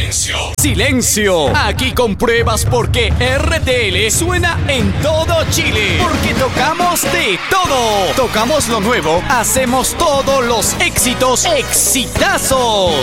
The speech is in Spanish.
Silencio. Aquí compruebas por qué RTL suena en todo Chile. Porque tocamos de todo. Tocamos lo nuevo. Hacemos todos los éxitos exitazos.